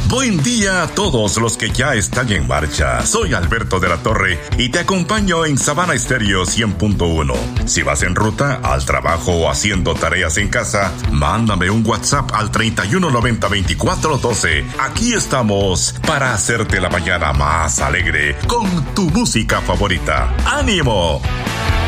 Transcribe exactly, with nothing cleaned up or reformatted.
Buen día a todos los que ya están en marcha. Soy Alberto de la Torre y te acompaño en Sabana Estéreo cien punto uno. Si vas en ruta, al trabajo o haciendo tareas en casa, mándame un WhatsApp al treinta y uno noventa veinticuatro doce. Aquí estamos para hacerte la mañana más alegre con tu música favorita. ¡Ánimo!